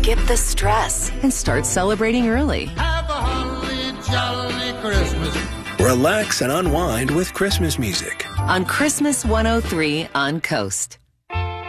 skip the stress and start celebrating early. Have a holly jolly Christmas. Relax and unwind with Christmas music. On Christmas 103 on Coast.